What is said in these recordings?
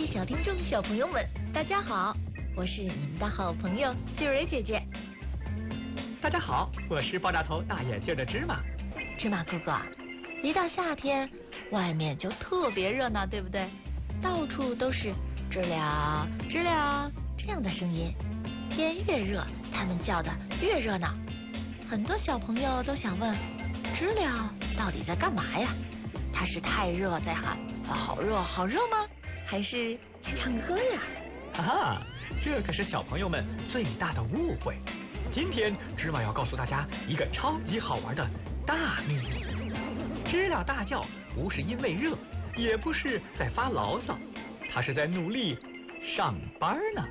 位小听众、小朋友们，大家好，我是你们的好朋友秀蕊姐姐。 大家好，我是爆炸头大眼镜的芝麻。 芝麻哥哥，一到夏天，外面就特别热闹，对不对？到处都是知了知了这样的声音，天越热，它们叫的越热闹。很多小朋友都想问，知了到底在干嘛呀？它是太热在喊好热好热吗？还是去唱歌呀？ 啊，这可是小朋友们最大的误会。今天芝麻要告诉大家一个超级好玩的大秘密。知了大叫不是因为热，也不是在发牢骚，它是在努力上班呢。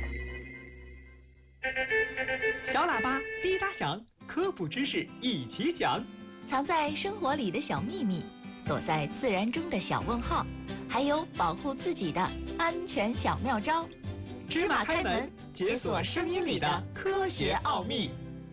小喇叭滴答响，科普知识一起讲。 藏在生活里的小秘密，躲在自然中的小问号，还有保护自己的安全小妙招。 芝麻开门，解锁声音里的科学奥秘。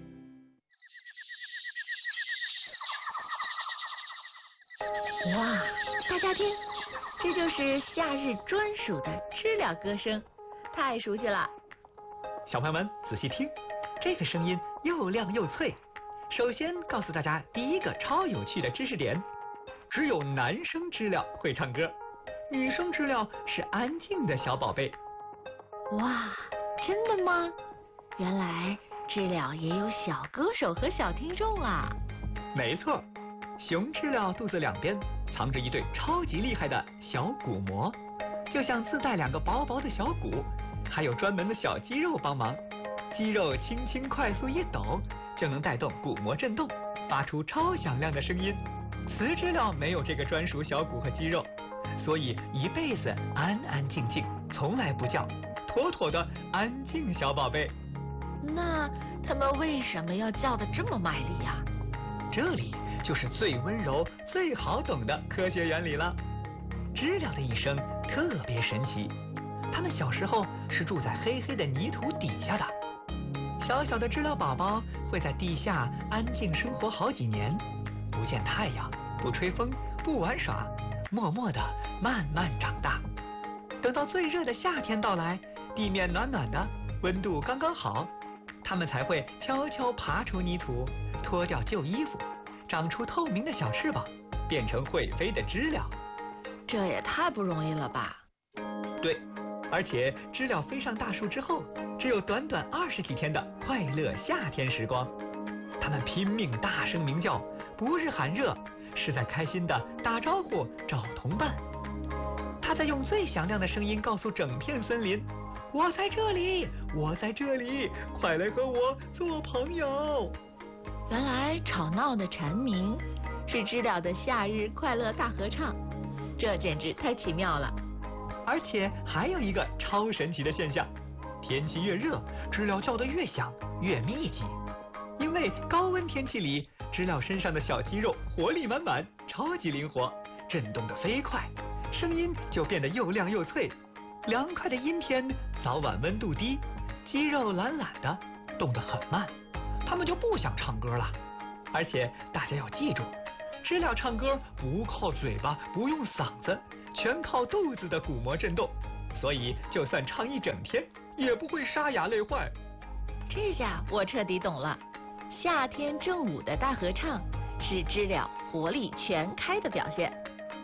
哇，大家听，这就是夏日专属的知了歌声，太熟悉了。 小朋友们仔细听，这个声音又亮又脆。首先告诉大家第一个超有趣的知识点，只有男生知了会唱歌，女生知了是安静的小宝贝。 哇，真的吗？原来知了也有小歌手和小听众啊。 没错，雄知了肚子两边藏着一对超级厉害的小鼓膜，就像自带两个薄薄的小鼓，还有专门的小肌肉帮忙，肌肉轻轻快速一抖，就能带动鼓膜震动，发出超响亮的声音。雌知了没有这个专属小鼓和肌肉，所以一辈子安安静静，从来不叫，妥妥的安静小宝贝。 那它们为什么要叫得这么卖力呀？ 这里就是最温柔、最好懂的科学原理了。知了的一生特别神奇，它们小时候是住在黑黑的泥土底下的。小小的知了宝宝会在地下安静生活好几年，不见太阳，不吹风，不玩耍，默默地慢慢长大。等到最热的夏天到来，地面暖暖的，温度刚刚好，它们才会悄悄爬出泥土，脱掉旧衣服，长出透明的小翅膀，变成会飞的知了。 这也太不容易了吧？ 对，而且知了飞上大树之后，只有短短20几天的快乐夏天时光。它们拼命大声鸣叫，不是喊热，是在开心的打招呼找同伴。它在用最响亮的声音告诉整片森林，我在这里，我在这里，快来和我做朋友。 原来吵闹的蝉鸣是知了的夏日快乐大合唱，这简直太奇妙了。 而且还有一个超神奇的现象，天气越热，知了叫得越响越密集。因为高温天气里，知了身上的小肌肉活力满满，超级灵活，震动得飞快，声音就变得又亮又脆。凉快的阴天，早晚温度低，肌肉懒懒的，动得很慢，它们就不想唱歌了。而且大家要记住，知了唱歌不靠嘴巴，不用嗓子，全靠肚子的鼓膜震动，所以就算唱一整天，也不会沙哑累坏。 这下我彻底懂了，夏天正午的大合唱是知了活力全开的表现。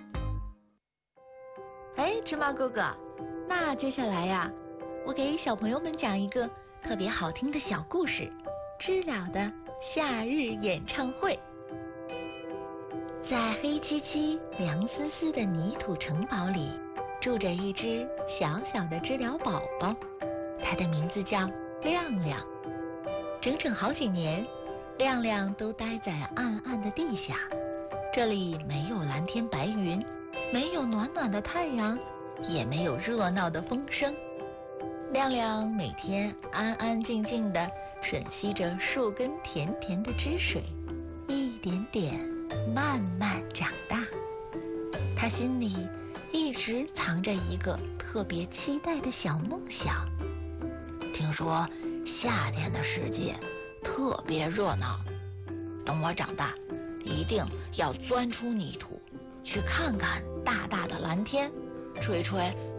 哎，芝麻哥哥，那接下来呀，我给小朋友们讲一个特别好听的小故事，知了的夏日演唱会。在黑漆漆、凉丝丝的泥土城堡里，住着一只小小的知了宝宝，它的名字叫亮亮。整整好几年，亮亮都待在暗暗的地下，这里没有蓝天白云，没有暖暖的太阳，也没有热闹的风声。亮亮每天安安静静地吮吸着树根甜甜的汁水，一点点慢慢长大。他心里一直藏着一个特别期待的小梦想。听说夏天的世界特别热闹，等我长大，一定要钻出泥土，去看看大大的蓝天，吹吹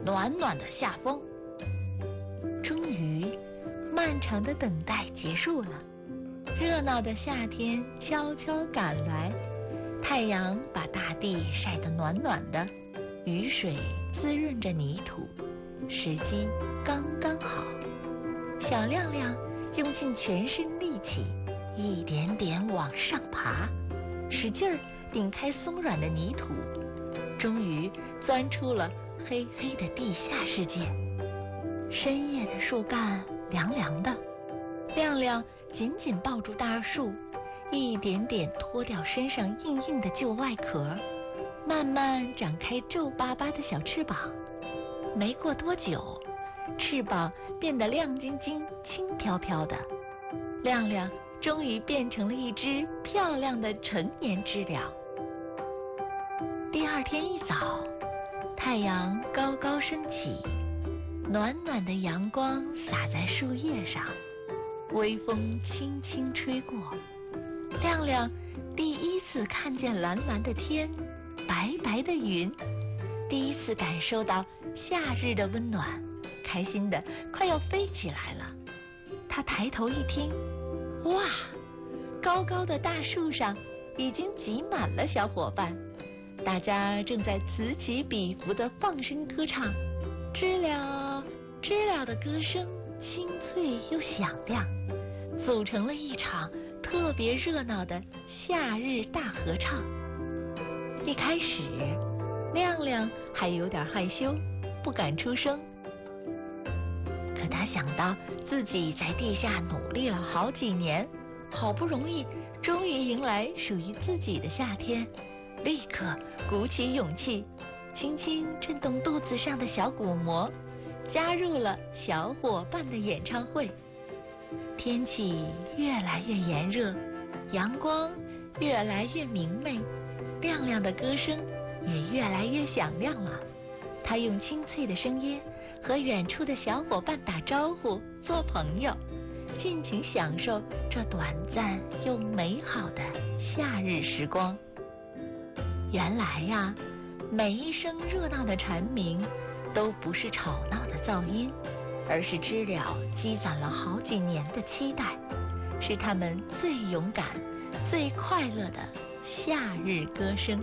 暖暖的下风。终于，漫长的等待结束了，热闹的夏天悄悄赶来。太阳把大地晒得暖暖的，雨水滋润着泥土，时机刚刚好。小亮亮用尽全身力气，一点点往上爬，使劲儿顶开松软的泥土，终于钻出了黑黑的地下世界。深夜的树干凉凉的，亮亮紧紧抱住大树，一点点脱掉身上硬硬的旧外壳，慢慢展开皱巴巴的小翅膀。没过多久，翅膀变得亮晶晶、轻飘飘的，亮亮终于变成了一只漂亮的成年知了。第二天一早，太阳高高升起，暖暖的阳光洒在树叶上，微风轻轻吹过。亮亮第一次看见蓝蓝的天，白白的云，第一次感受到夏日的温暖，开心的快要飞起来了。他抬头一听，哇，高高的大树上已经挤满了小伙伴，大家正在此起彼伏的放声歌唱。知了知了的歌声清脆又响亮，组成了一场特别热闹的夏日大合唱。一开始，亮亮还有点害羞，不敢出声。可他想到自己在地下努力了好几年，好不容易终于迎来属于自己的夏天，立刻鼓起勇气，轻轻震动肚子上的小鼓膜，加入了小伙伴的演唱会。天气越来越炎热，阳光越来越明媚，亮亮的歌声也越来越响亮了。他用清脆的声音和远处的小伙伴打招呼，做朋友，尽情享受这短暂又美好的夏日时光。原来呀，每一声热闹的蝉鸣都不是吵闹的噪音，而是知了积攒了好几年的期待，是他们最勇敢、最快乐的夏日歌声。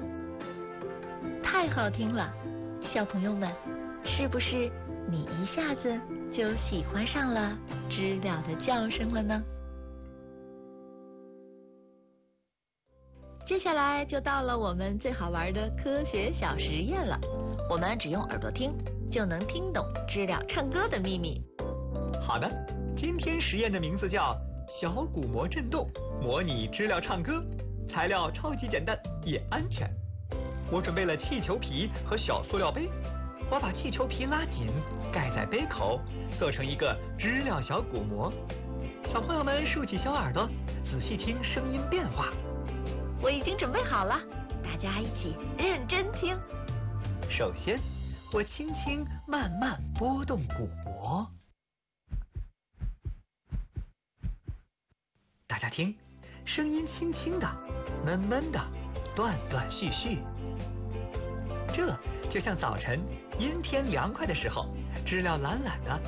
太好听了，小朋友们，是不是你一下子就喜欢上了知了的叫声了呢？接下来就到了我们最好玩的科学小实验了。我们只用耳朵听，就能听懂知了唱歌的秘密。 好的，今天实验的名字叫小鼓膜振动，模拟知了唱歌。材料超级简单，也安全。我准备了气球皮和小塑料杯，我把气球皮拉紧，盖在杯口，做成一个知了小鼓膜。小朋友们竖起小耳朵，仔细听声音变化。 我已经准备好了，大家一起认真听。 首先，我轻轻慢慢拨动鼓膜，大家听，声音轻轻的，闷闷的，断断续续。这就像早晨阴天凉快的时候，知了懒懒的